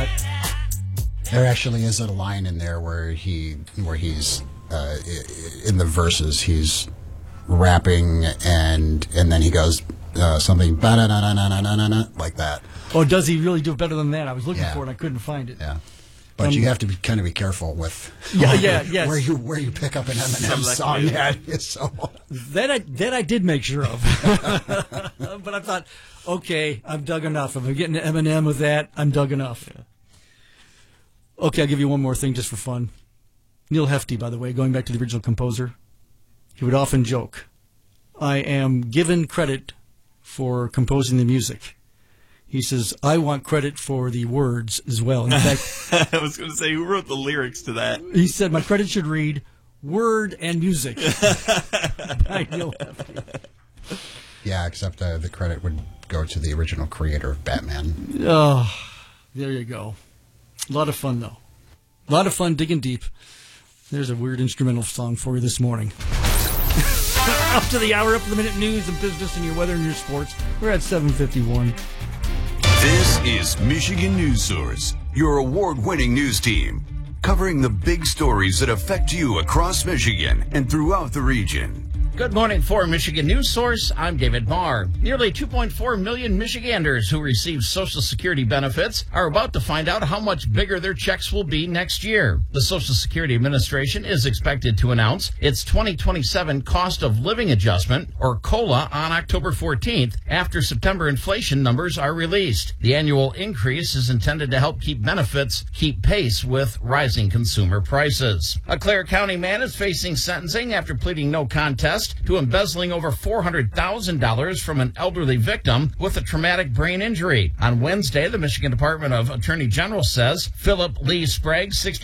but there actually is a line in there where he's in the verses he's rapping and then he goes something ba-da-da-da-da-da-da-da, like that. Oh, does he really do better than that? I was looking Yeah. for it and I couldn't find it. Yeah. But you have to kind of be careful with yes. where you pick up an Eminem song at. So That I did make sure of. But I thought, okay, I'm dug enough. If I'm getting to Eminem with that, I'm dug enough. Yeah. Okay, I'll give you one more thing just for fun. Neil Hefti, by the way, going back to the original composer, he would often joke, I am given credit for composing the music. He says, I want credit for the words as well. In fact, I was going to say, who wrote the lyrics to that? He said, my credit should read, word and music. By Neil Hefti. yeah, except the credit would go to the original creator of Batman. Oh, there you go. A lot of fun, though. A lot of fun digging deep. There's a weird instrumental song for you this morning. Up to the hour, up to the minute news and business and your weather and your sports. We're at 7:51. This is Michigan News Source, your award-winning news team, covering the big stories that affect you across Michigan and throughout the region. Good morning for Michigan News Source. I'm David Marr. Nearly 2.4 million Michiganders who receive Social Security benefits are about to find out how much bigger their checks will be next year. The Social Security Administration is expected to announce its 2027 Cost of Living Adjustment, or COLA, on October 14th after September inflation numbers are released. The annual increase is intended to help keep benefits keep pace with rising consumer prices. A Clare County man is facing sentencing after pleading no contest to embezzling over $400,000 from an elderly victim with a traumatic brain injury. On Wednesday, the Michigan Department of Attorney General says Philip Lee Sprague, 60